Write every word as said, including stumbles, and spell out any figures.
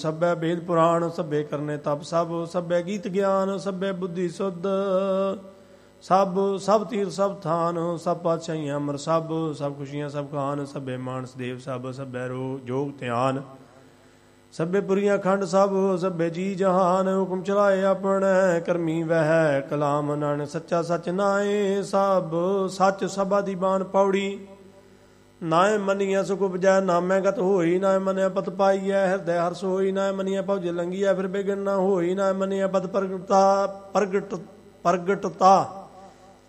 ਸਭੈ ਵੇਦ ਪੁਰਾਣ ਸਭੇ ਕਰਨੇ ਤਪ ਸਭ, ਸਭੈ ਗੀਤ ਗਿਆਨ ਸਭੈ ਬੁੱਧੀ ਸੁਧ, ਸਭ ਸਭ ਤੀਰ ਸਭ ਥਾਨ, ਸਭ ਪਾਤਸ਼ਾਹੀਆਂ ਅਮਰ ਸਭ, ਸਭ ਖੁਸ਼ੀਆਂ ਸਭ ਖਾਨ, ਸਭੇ ਮਾਨਸ ਦੇਵ ਸਭ, ਸਭੈ ਰੋ ਜੋਗ ਧਿਆਨ, ਸਭੇ ਪੁਰੀਆਂ ਖੰਡ ਸਭ, ਸਭੇ ਜੀ ਜਹਾਨ, ਹੁਕਮ ਚਲਾਏ ਆਪਣੇ ਕਰਮੀ ਵਹਿ, ਕਲਾਮ ਨਾਨਕ ਸੱਚਾ ਸੱਚ ਨਾਏ, ਸਭ ਸੱਚ ਸਭਾ ਦੀ ਬਾਣ ਪੌੜੀ, ਨਾਏ ਮੰਨੀਐ ਸੁਖ ਉਪਜੈ ਨਾਮੈ ਗਤ ਹੋਈ, ਨਾਏ ਮੰਨਿਆ ਪਤ ਪਾਈਐ ਹਿਰਦੈ ਹਰਸ ਹੋਈ, ਨਾਏ ਮੰਨੀਐ ਭਉ ਲੰਘੀਐ ਫਿਰ ਬਿਗਨ ਨਾ ਹੋਈ, ਨਾਏ ਮੰਨੀਐ ਪਤ ਪ੍ਰਗਟਤਾ ਪ੍ਰਗਟ ਪ੍ਰਗਟਤਾ